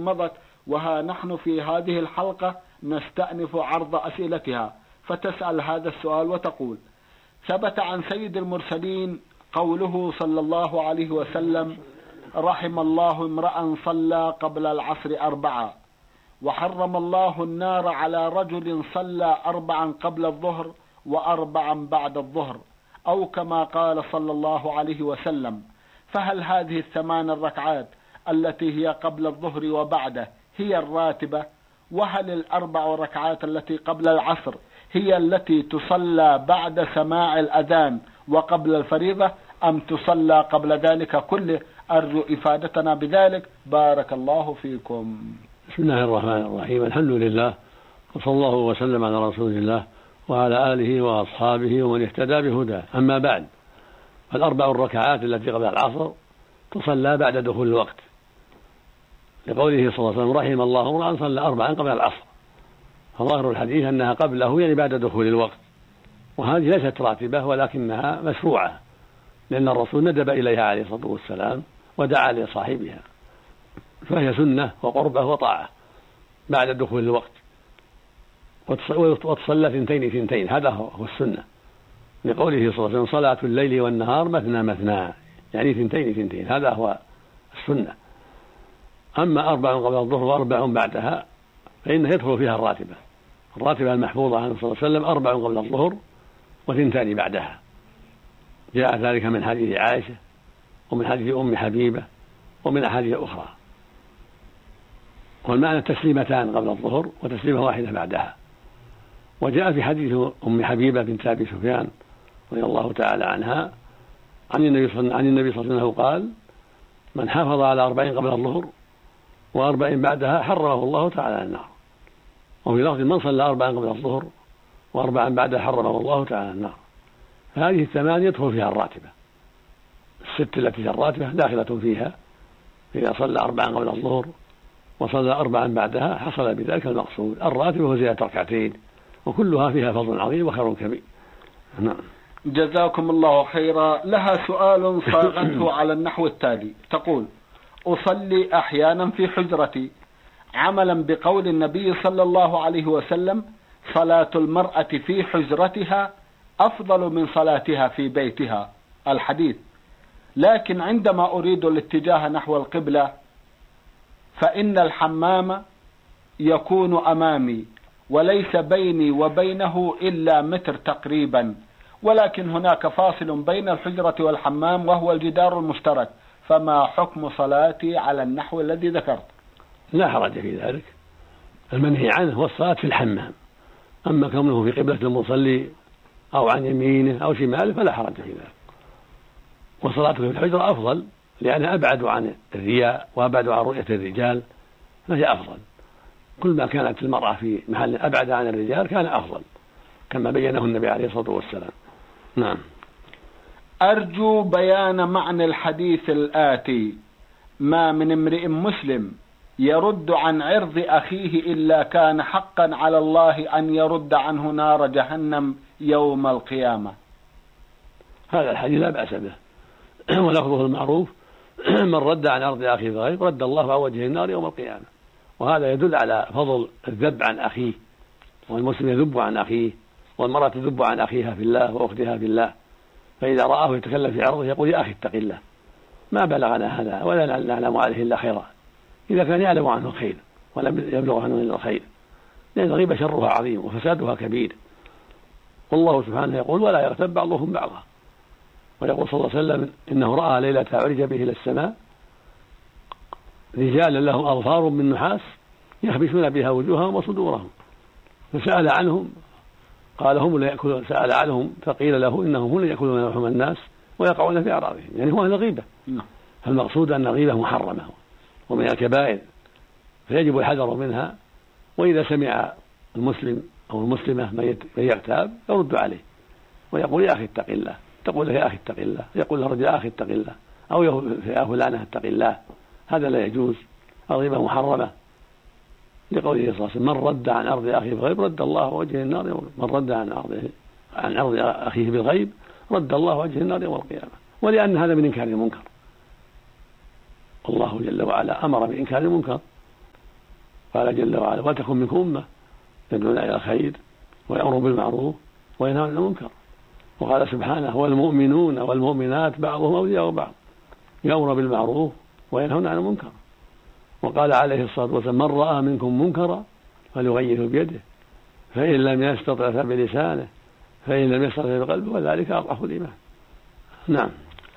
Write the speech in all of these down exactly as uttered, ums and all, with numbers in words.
مضت، وها نحن في هذه الحلقة نستأنف عرض أسئلتها. فتسأل هذا السؤال وتقول: ثبت عن سيد المرسلين قوله صلى الله عليه وسلم: رحم الله امرأ صلى قبل العصر أربعا، وحرم الله النار على رجل صلى أربعا قبل الظهر وأربعا بعد الظهر، أو كما قال صلى الله عليه وسلم. فهل هذه الثمان الركعات التي هي قبل الظهر وبعده هي الراتبة؟ وهل الأربع ركعات التي قبل العصر هي التي تصلى بعد سماع الأذان وقبل الفريضة، أم تصلى قبل ذلك كله؟ أرجو إفادتنا بذلك، بارك الله فيكم. بسم الله الرحمن الرحيم، الحمد لله، وصلى الله وسلم على رسول الله وعلى آله وأصحابه ومن اهتدى بهداه. أما بعد، فالأربع الركعات التي قبل العصر تصلى بعد دخول الوقت، لقوله صلى الله عليه وسلم: رحم الله امرأ صلى أربعا قبل العصر. فظاهر الحديث أنها قبله يعني بعد دخول الوقت، وهذه ليست راتبة ولكنها مشروعة، لأن الرسول ندب إليها عليه الصلاة والسلام ودعا لصاحبها، فهي سنة وقربة وطاعة بعد دخول الوقت، وتصلى ثنتين ثنتين، هذا هو السنة، لقوله صلى الله عليه وسلم: صلاة الليل والنهار مثنى مثنى، يعني ثنتين ثنتين، هذا هو السنة. أما أربع قبل الظهر وأربع بعدها فإنه يدخل فيها الراتبة الراتبة المحفوظة عنه صلى الله عليه وسلم: أربع قبل الظهر وثنتان بعدها. جاء ذلك من حديث عائشة ومن حديث أم حبيبة ومن أحاديث أخرى. والمعنى تسليمتان قبل الظهر وتسليمة واحدة بعدها. وجاء في حديث أم حبيبة بنت أبي سفيان رضي الله تعالى عنها عن النبي صلى الله عليه وسلم قال: من حافظ على أربعين قبل الظهر وأربعين بعدها حرمه الله تعالى النار. وفي لفظ: من صلى أربعا قبل الظهر وأربعا بعدها حرمه الله تعالى النار. فهذه الثمان يدخل فيها الراتبة، الست التي في الراتبة داخلة فيها، إذا صلى أربعا قبل الظهر وصلى أربعا بعدها حصل بذلك المقصود. الراتبة وزيادة ركعتين، وكلها فيها فضل عظيم وخير كبير. نعم. جزاكم الله خيرا. لها سؤال صاغته على النحو التالي، تقول: أصلي أحيانا في حجرتي عملا بقول النبي صلى الله عليه وسلم: صلاة المرأة في حجرتها أفضل من صلاتها في بيتها، الحديث. لكن عندما أريد الاتجاه نحو القبلة فإن الحمام يكون أمامي وليس بيني وبينه إلا متر تقريبا، ولكن هناك فاصل بين الحجرة والحمام وهو الجدار المشترك، فما حكم صلاتي على النحو الذي ذكرت؟ لا حرج في ذلك. المنهي عنه هو الصلاة في الحمام، أما كونه في قبلة المصلي أو عن يمينه أو شماله فلا حرج في ذلك. وصلاته في الحجرة أفضل، لأنها أبعد عن الرياء وأبعد عن رؤية الرجال، فهي أفضل. كل ما كانت المرأة في محل أبعد عن الرجال كان أفضل، كما بينه النبي عليه الصلاة والسلام. نعم. أرجو بيان معنى الحديث الآتي: ما من امرئ مسلم يرد عن عرض أخيه إلا كان حقا على الله أن يرد عنه نار جهنم يوم القيامة. هذا الحديث لا بأس به، ولفظه المعروف: من رد عن عرض أخيه بغير رد الله عن وجه النار يوم القيامة. وهذا يدل على فضل الذب عن أخيه، والمسلم يذب عن أخيه، والمرأة تذب عن أخيها في الله وأختها في الله. فإذا رآه يتكلم في عرضه يقول: يا أخي اتق الله، ما بلغنا هذا ولا نعلم عليه إلا خيرا، إذا كان يعلم عنه الخير ولم يبلغ عنه إلا الخير، لأن الغيبة شرها عظيم وفسادها كبير. والله سبحانه يقول: ولا يغتب بعضهم بعضا. ويقول صلى الله عليه وسلم: إنه رأى ليلة عرج به إلى السماء رجالا لهم أظفار من نحاس يخبشون بها وجوههم وصدورهم، فسأل عنهم قال: هم لا يأكلون. سأل عنهم فقيل له: إنهم هم لا يأكلون لحم الناس ويقعون في أعراضهم، يعني هو أهل الغيبة. فالمقصود أن الغيبة محرمة ومن الكبائر، فيجب الحذر منها. وإذا سمع المسلم أو المسلمة من يغتاب يرد عليه ويقول: يا أخي اتق الله، تقول له: يا أخي اتق الله، يقول له: يا أخي اتق الله، أو يا فلانة اتق الله. هذا لا يجوز، الغيبة محرمة، لقوله صلى الله عليه وسلم: من رد عن عرض أخيه بالغيب رد الله وجهه النار يوم من رد عن عرضه عن عرض أخيه بالغيب رد الله وجهه النار يوم القيامة. ولأن هذا من إنكار المنكر، الله جل وعلا أمر بإنكار المنكر، قال جل وعلا: وتكن منكم أمة يدعون إلى الخير ويأمرون بالمعروف وينهون عن المنكر. وقال سبحانه: والمؤمنون والمؤمنات بعضهم أولياء بعض يأمر بالمعروف وينهون عن المنكر. وقال عليه الصلاة والسلام: من رأى منكم منكرا فليغيره بيده، فإن لم يستطع فبلسانه، فإن لم يستطع بقلبه، وذلك أضعف الإيمان. نعم.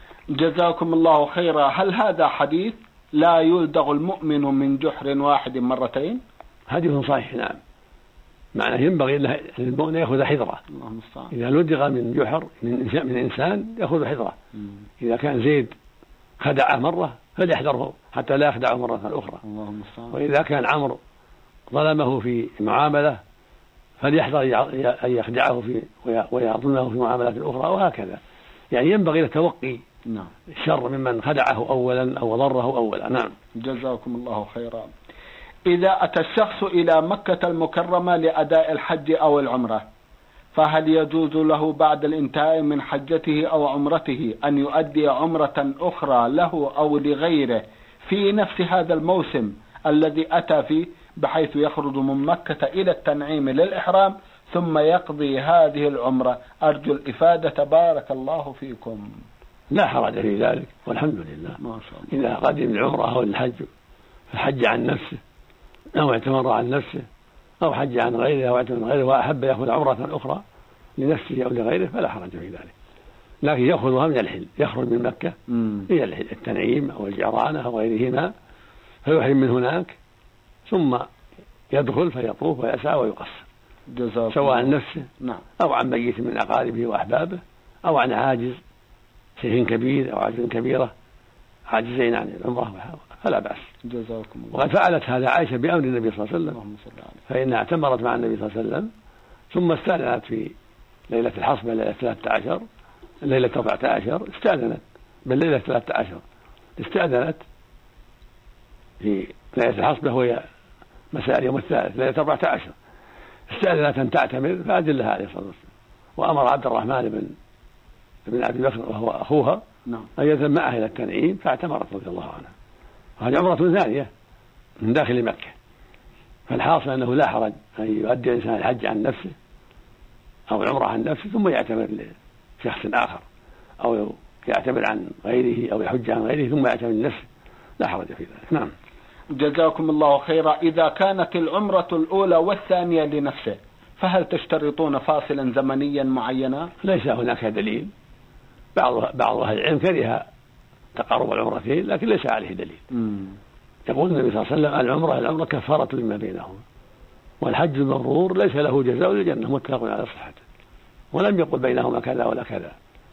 جزاكم الله خيرا. هل هذا حديث لا يلدغ المؤمن من جحر واحد مرتين؟ حديث صحيح. نعم، معناه ينبغي للمؤمن يأخذ حذره. إذا لدغ من جحر من إنسان يأخذ حذره. إذا كان زيد خدعه مرة فليحذره حتى لا يخدعه مرة أخرى. وإذا كان عمرو ظلمه في معاملة فليحذر أن يخدعه في ويظلمه في معاملات أخرى، وهكذا. يعني ينبغي التوقي الشر ممن خدعه أولا أو ضره أولا. نعم. جزاكم الله خيرا. إذا أتى الشخص إلى مكة المكرمة لأداء الحج أو العمرة، فهل يجوز له بعد الانتهاء من حجته أو عمرته أن يؤدي عمرة أخرى له أو لغيره في نفس هذا الموسم الذي أتى فيه، بحيث يخرج من مكة إلى التنعيم للإحرام ثم يقضي هذه العمرة؟ أرجو الإفادة بارك الله فيكم. لا حرج في ذلك والحمد لله. ما شاء الله. إذا قدم العمرة أو الحج فحج عن نفسه أو اعتمر عن نفسه أو حج عن غيره أو اعتمر عن غيره وأحب يأخذ عمرة أخرى لنفسه أو لغيره فلا حرج في ذلك، لكن يأخذها من الحل، يخرج من مكة إلى التنعيم أو الجعرانة أو غيرهما فيحرم من هناك ثم يدخل فيطوف ويسعى ويقصر، سواء عن نفسه أو عن ميت من أقاربه وأحبابه أو عن عاجز شيخ كبير أو عاجز كبيرة عاجزين عن العمرة فلا بأس. جزاكم الله. وقد فعلت هذا عائشة بأمر النبي صلى الله عليه وسلم، فإنها اعتمرت مع النبي صلى الله عليه وسلم ثم استأذنت في ليلة الحصبة ليلة ثلاثة عشر ليلة أربعة عشر استأذنت بل ليلة ثلاثة عشر استأذنت في ليلة الحصبة وهي مساء اليوم الثالث ليلة أربعة عشر استأذنت أن تعتمر فأذن لها عليه الصلاة والسلام، وأمر عبد الرحمن بن بن أبي بكر وهو أخوها أن يذهب معها إلى التنعيم فاعتمرت رضي الله عنها. وهذه عمرة ثانية من داخل مكة، فالحاصل أنه لا حرج أن يؤدي الإنسان الحج عن نفسه أو العمرة عن نفسه ثم يعتمر لشخص آخر، أو يعتمر عن غيره أو يحج عن غيره ثم يعتمر لنفسه، لا حرج في ذلك. نعم. جزاكم الله خيرا. إذا كانت العمرة الأولى والثانية لنفسه فهل تشترطون فاصلا زمنيا معينا؟ ليس هناك دليل. بعض بعض أهل العلم كره تقارب العمرتين لكن ليس عليه دليل. مم. يقول النبي صلى الله عليه وسلم: العمرة العمرة كفارة لما بينهما، والحج المبرور ليس له جزاء للجنة، متفق على صحته، ولم يقل بينهما كذا ولا كذا.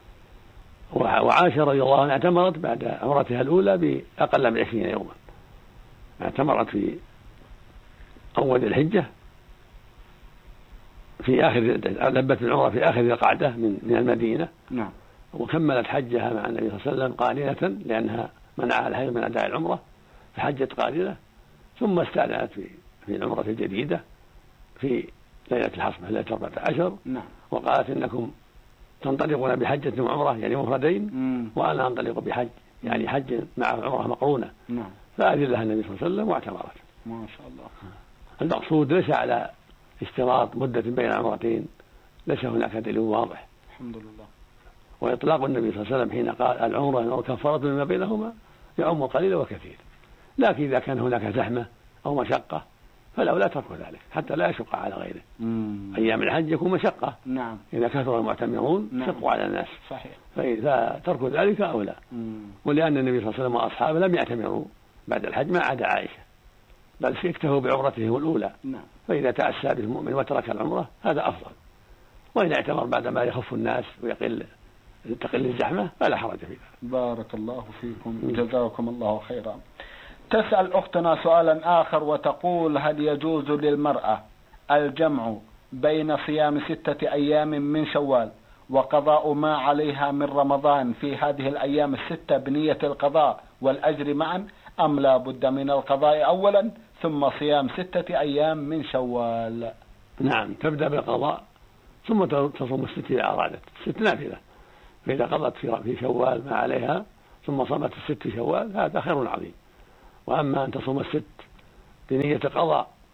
وعائشة رضي الله عنها اعتمرت بعد عمرتها الأولى بأقل من عشرين يوما، اعتمرت في أول الحجة في آخر لبت العمرة في آخر القعدة من من المدينة. نعم. وكملت حجها مع النبي صلى الله عليه وسلم قارنة لأنها منعها الحج من أداء العمرة فحجت قارنة، ثم استأذنت في في العمرة الجديدة في ليلة الحصبة ليلة أربعة عشر. نعم. وقالت: إنكم تنطلقون بحجة وعمرة يعني مفردين، مم. وأنا أنطلق بحج يعني حج مع عمرة مقرونة. نعم. فأذن لها النبي صلى الله عليه وسلم واعتمرت. ما شاء الله. المقصود ليس على اشتراط مدة بين عمرتين، ليس هناك دليل واضح. الحمد لله. وإطلاق النبي صلى الله عليه وسلم حين قال العمرة كفارة لما بينهما يعم قليل وكثير، لكن إذا كان هناك زحمة أو مشقة فالأولى ترك ذلك حتى لا يشق على غيره. مم. أيام الحج يكون مشقة. نعم. إذا كثر المعتمرون نعم. شقوا على الناس. صحيح. فإذا ترك ذلك أولى. مم. ولأن النبي صلى الله عليه وسلم وأصحابه لم يعتمروا بعد الحج ما عدا عائشة، بل اكتفوا بعمرتهم الأولى. نعم. فإذا تأسى به المؤمن وترك العمرة هذا أفضل، وإن اعتمر بعد ما يخف الناس ويقل تقل الزحمة فلا حرج في ذلك. بارك الله فيكم. جزاكم الله خيرا. تسأل أختنا سؤالا آخر وتقول: هل يجوز للمرأة الجمع بين صيام ستة أيام من شوال وقضاء ما عليها من رمضان في هذه الأيام الستة بنية القضاء والأجر معا، أم لا بد من القضاء أولا ثم صيام ستة أيام من شوال؟ نعم، تبدأ بالقضاء ثم تصوم الست إذا أرادت، الست نافلة، فإذا قضت في شوال ما عليها ثم صامت الست شوال هذا خير عظيم. وأما أن تصوم الست بنية قضاء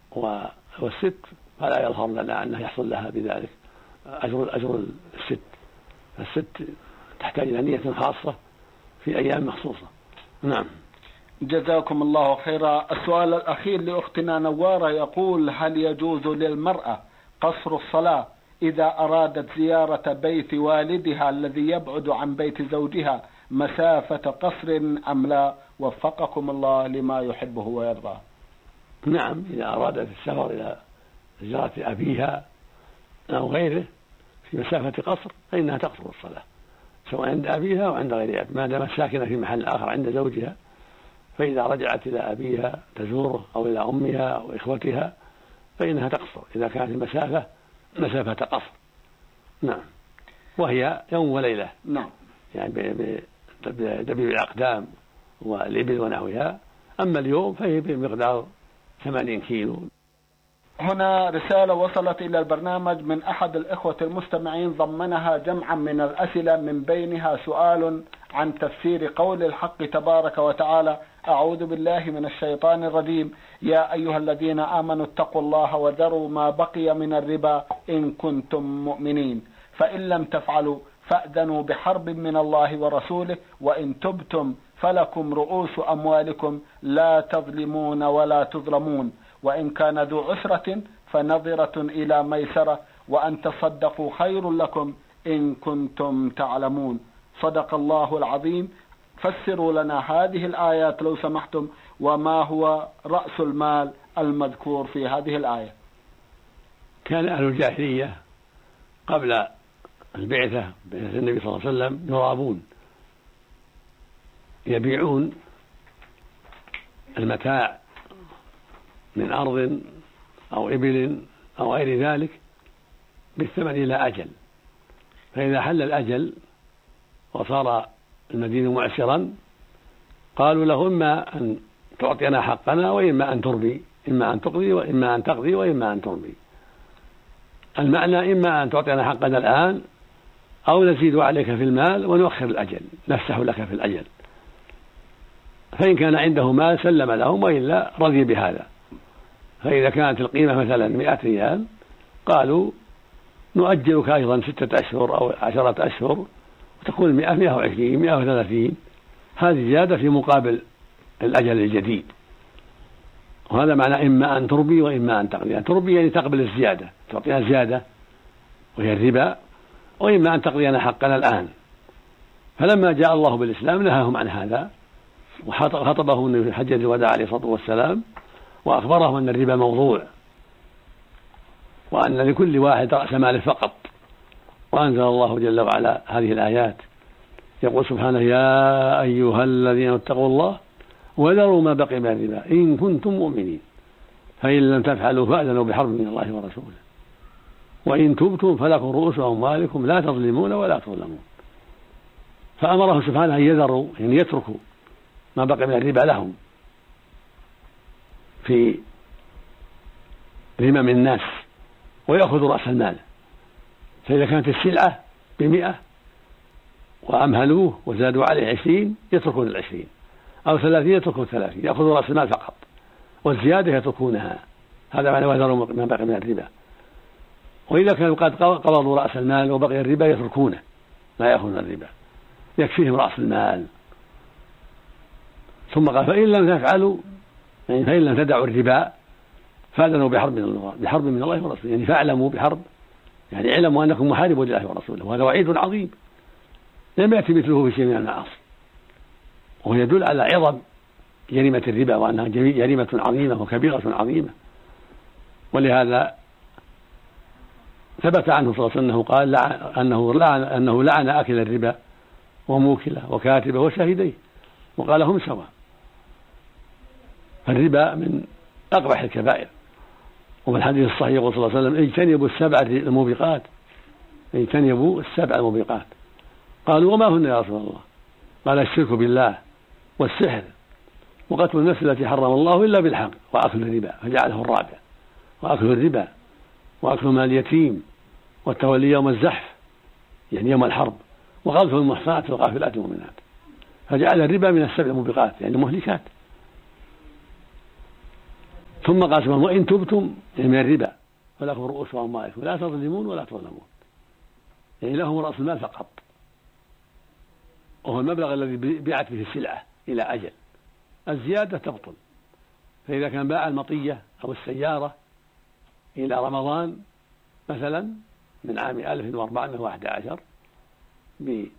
والست فلا يظهر لنا أنه يحصل لها بذلك أجر أجر الست. فالست تحتاج إلى نية خاصة في أيام مخصوصة. نعم. جزاكم الله خيرا. السؤال الأخير لأختنا نوارة يقول: هل يجوز للمرأة قصر الصلاة إذا أرادت زيارة بيت والدها الذي يبعد عن بيت زوجها مسافة قصر أم لا؟ وفقكم الله لما يحبه ويرضى. نعم، إذا أرادت السفر إلى زيارة أبيها أو غيره في مسافة قصر فإنها تقصر الصلاة سواء عند أبيها أو عند غير أبيها، ما دامت ساكنة في محل آخر عند زوجها. فإذا رجعت إلى أبيها تزوره أو إلى أمها أو إخوتها فإنها تقصر إذا كانت المسافة مسافة قصر. نعم، وهي يوم وليلة. نعم، يعني بدبيب الأقدام والإبل ونحوها. أما اليوم فهي بمقدار ثمانين كيلو. هنا رسالة وصلت إلى البرنامج من أحد الإخوة المستمعين ضمنها جمعا من الأسئلة، من بينها سؤال عن تفسير قول الحق تبارك وتعالى: أعوذ بالله من الشيطان الرجيم، يا أيها الذين آمنوا اتقوا الله وذروا ما بقي من الربا إن كنتم مؤمنين، فإن لم تفعلوا فأذنوا بحرب من الله ورسوله، وإن تبتم فلكم رؤوس أموالكم لا تظلمون ولا تظلمون، وإن كان ذو عسرة فنظرة إلى ميسرة، وأن تصدقوا خير لكم إن كنتم تعلمون. صدق الله العظيم. فسروا لنا هذه الآيات لو سمحتم، وما هو رأس المال المذكور في هذه الآية؟ كان أهل الجاهلية قبل البعثة بعثة النبي صلى الله عليه وسلم يرابون، يبيعون المتاع من أرض أو إبل أو غير ذلك بالثمن إلى أجل، فإذا حل الأجل وصار المدين معسرا قالوا له: إما أن تعطينا حقنا وإما أن تربي، إما أن تقضي وإما أن تقضي وإما أن تربي. المعنى إما أن تعطينا حقنا الآن أو نزيد عليك في المال ونؤخر الأجل، نفسح لك في الأجل. فإن كان عنده مال سلم لهم، وإلا رضي بهذا. فإذا كانت القيمة مثلا مئة ريال قالوا: نؤجلك أيضا ستة أشهر أو عشرة أشهر، وتكون المئة مئة وعشرين مئة وثلاثين. هذه زيادة في مقابل الأجل الجديد. وهذا معنى إما أن تربي وإما أن تقضي. أن تربي يعني تقبل الزيادة، تعطينا زيادة وهي الربا، وإما أن تقضينا حقنا الآن. فلما جاء الله بالإسلام نهاهم عن هذا، وخطبه النبي في حجة الوداع عليه الصلاة والسلام وأخبرهم أن الربا موضوع، وأن لكل واحد رأس ماله فقط. وأنزل الله جل وعلا هذه الآيات يقول سبحانه: يا أيها الذين اتقوا الله وذروا ما بقي من الربا إن كنتم مؤمنين، فإن لم تفعلوا فأذنوا بحرب من الله ورسوله، وإن تبتم فلكم رؤوس أموالكم لا تظلمون ولا تظلمون. فأمره سبحانه أن يذروا، يعني يتركوا ما بقي من الربا لهم في ذمم الناس، ويأخذوا رأس المال. فإذا كانت السلعة بمئة وأمهلوه وزادوا عليه عشرين يتركون العشرين، أو ثلاثين يتركون ثلاثين، يأخذوا رأس المال فقط، والزيادة يتركونها. هذا معنى وذروا ما بقي من الربا. وإذا كانوا قد قبضوا رأس المال وبقي الربا يتركونه، لا يأخذون الربا، يكفيهم رأس المال. ثم قال: فإن لم تفعلوا، يعني فإن لم تدعوا الربا فأذنوا بحرب من الله بحرب من الله ورسوله، يعني فاعلموا بحرب، يعني اعلموا أنكم محاربون لله ورسوله. وهذا وعيد عظيم لم يأتي مثله في شيء من المعاصي، وهو يدل على عظم جريمة الربا، وأنها جريمة عظيمة وكبيرة عظيمة. ولهذا ثبت عنه صلى الله عليه وسلم أنه قال أنه لعن, أنه لعن أكل الربا وموكله وكاتبه وشاهديه، وقال: هم سواء. فالربا من أقبح الكبائر. وفي الحديث الصحيح يقول صلى الله عليه وسلم: اجتنبوا السبع الموبقات، اجتنبوا السبع الموبقات. قالوا: وما هن يا رسول الله؟ قال: الشرك بالله والسحر وقتل النفس التي حرم الله إلا بالحق وأكل الربا، فجعله الرابع. وأكل الربا وأكل مال اليتيم والتولي يوم الزحف، يعني يوم الحرب، وقذف المحصنات والغافلات المؤمنات، فجعل الربا من السبع الموبقات، يعني المهلكات. ثم قال سبحانه وإن تبتم من الربا فلكم رؤوس أموالكم لا تظلمون ولا تظلمون، يعني لهم رأس المال فقط، وهو المبلغ الذي بيعت به السلعة إلى أجل، الزيادة تبطل. فإذا كان باع المطية أو السيارة إلى رمضان مثلا من عام ألف وأربعمائة وأحد عشر بألف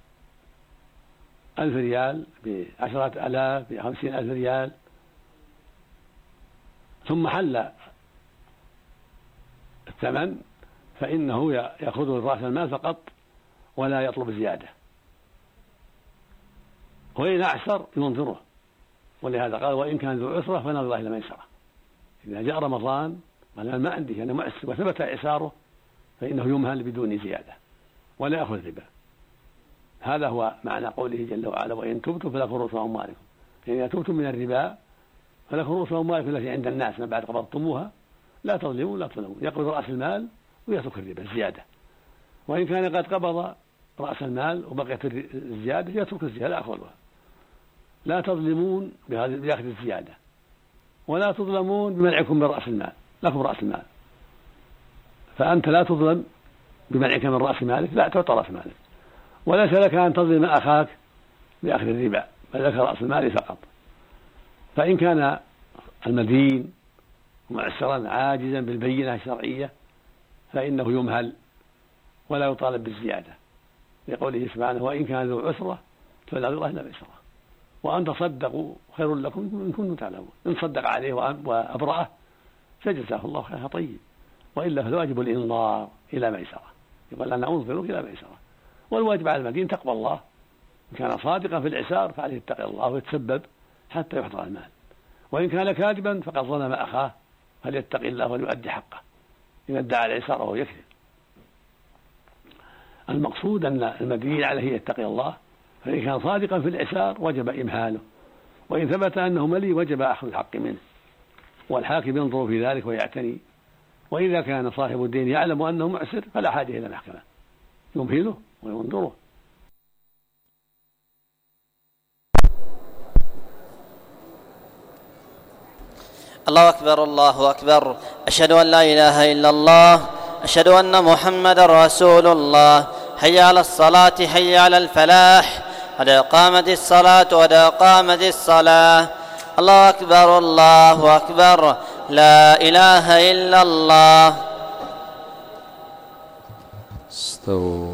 ريال بعشرة آلاف بخمسين ألف ريال، ثم حل الثمن فإنه يأخذ رأس المال فقط ولا يطلب زيادة، وإن أعسر ينظره، ولهذا قال وإن كان ذو عسرة فنظر إلى ميسرة. إذا جاء رمضان قال ما عندي أنا معسر وثبت إعساره فإنه يمهل بدون زيادة ولا يأخذ ربا. هذا هو معنى قوله جل وعلا وإن تبتم فلكم رؤوس أموالكم، يعني إذا تبتم من الربا فلكم رؤوس أموالكم التي عند الناس من بعد قبضتموها لا تظلمون لا تظلمون، يقبض رأس المال ويترك الربا الزيادة. وإن كان قد قبض رأس المال وبقيت الزيادة يترك الزيادة لا يأخذها. لا تظلمون بأخذ الزيادة ولا تظلمون بمنعكم من رأس المال، لكم رأس المال، فأنت لا تظلم بمنعك من رأس مالك، لا تعطى رأس مالك، وليس لك أن تظلم أخاك بأخذ الربا بل لك رأس المال فقط. فإن كان المدين معسرا عاجزا بالبينة الشرعية فإنه يمهل ولا يطالب بالزيادة، لقوله سبحانه وإن كان ذو عسرة فنظرة إلى ميسرة وأن تصدقوا خير لكم إن كنتم تعلمون. إن صدق عليه وأبرأه فجزاه الله خيرا طيب، وإلا فالواجب الإنظار إلى ميسرة، يقول أنا أنظرك إلى ميسرة. والواجب على المدين تقوى الله، إن كان صادقا في العسار فعليه يتقي الله ويتسبب حتى يحضر المال، وإن كان كاذبا فقد ظلم أخاه فليتقي الله وليؤدي حقه إن ادعى العسار وهو يكذب. المقصود أن المدين عليه يتقي الله، فإن كان صادقا في العسار وجب إمهاله، وإن ثبت أنه ملي وجب أخذ الحق منه، والحاكم ينظر في ذلك ويعتني. وإذا كان صاحب الدين يعلم أنه معسر فلا حاجة إلى محكمة، يمهله وينظره. الله أكبر الله أكبر، أشهد أن لا إله إلا الله، أشهد أن محمد رسول الله. حي على الصلاة حي على الفلاح، قد قامت الصلاة قد قامت الصلاة. الله أكبر الله أكبر، لا إله إلا الله. استووا